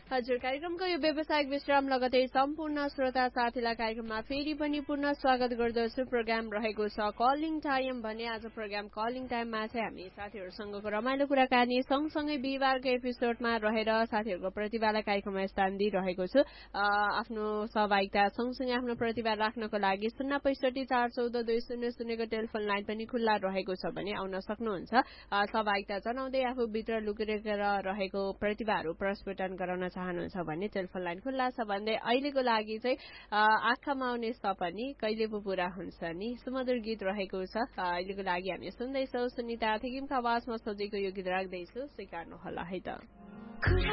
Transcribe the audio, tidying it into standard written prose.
हजुर, कार्यक्रमको यो व्यावसायिक विश्राम लगतै सम्पूर्ण श्रोता साथीलाई कार्यक्रममा फेरि पनि पुनः स्वागत गर्दछु। प्रोग्राम रहेको छ कलिङ टाइम भने आज प्रोग्राम कलिङ टाइममा चाहिँ हामी साथीहरूसँगको रमाइलो कुराकानी सँगसँगै बिहिबारको एपिसोडमा रहेर साथीहरूको प्रतिभालाई कार्यक्रममा स्थान दिइरहेको छु। आफ्नो सहभागिता सँगसँगै आफ्नो प्रतिभा राख्नको लागि 065414200 को टेलिफोन लाइन पनि खुल्ला रहेको छ भने आउन सक्नुहुन्छ। सहभागिता जनाउँदै आफूभित्र लुकेर रहेको प्रतिभाहरू प्रस्फुटन गराउन चाहनुहुन्छ भने टेलिफोन लाइन खुल्ला छ भन्दै अहिलेको लागि चाहिँ आँखामा आउने सपनी कहिले पो पूरा हुन्छ नि सुमधुर गीत रहेको छ। अहिलेको लागि हामी सुन्दैछौँ सुनिता थिकिमको आवाजमा सजेको यो गीत राख्दैछु, स्वीकार्नु होला है त।